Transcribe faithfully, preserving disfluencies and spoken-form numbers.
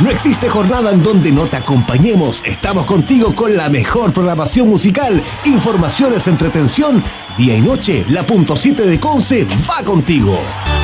No existe jornada en donde no te acompañemos. Estamos contigo con la mejor programación musical, informaciones, entretención. Día y noche, la punto siete de Conce va contigo.